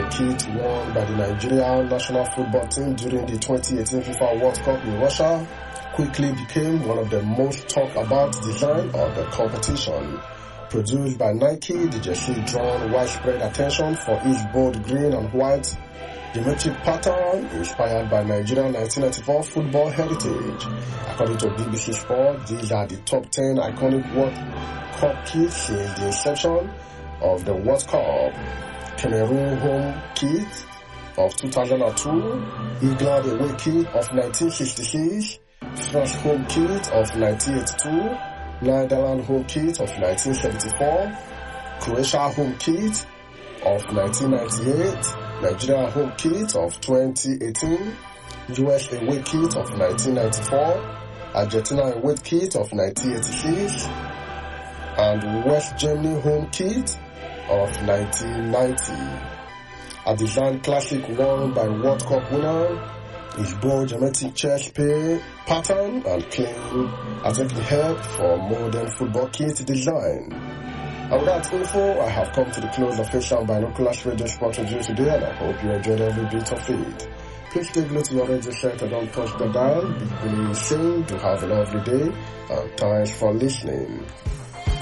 a kit worn by the Nigerian national football team during the 2018 FIFA World Cup in Russia quickly became one of the most talked about design of the competition. Produced by Nike, the jersey drawn widespread attention for its bold green and white geometric pattern inspired by Nigerian 1994 football heritage. According to BBC Sport, these are the top 10 iconic World Cup kits since the inception of the World Cup. Cameroon home kit of 2002, England away kit of 1966, France home kit of 1982, Netherlands home kit of 1974, Croatia home kit of 1998, Nigeria home kit of 2018, US away kit of 1994, Argentina away kit of 1986, and West Germany home kit of 1990. A design classic worn by World Cup winner, his bold geometric chest pattern and claim has taken help for modern football kit design. And with that info, I have come to the close of Asian Binoculars Radio Sport Review today, and I hope you enjoyed every bit of it. Please take note to your radio set and don't touch the dial. Be really saying to have a lovely day, and thanks for listening.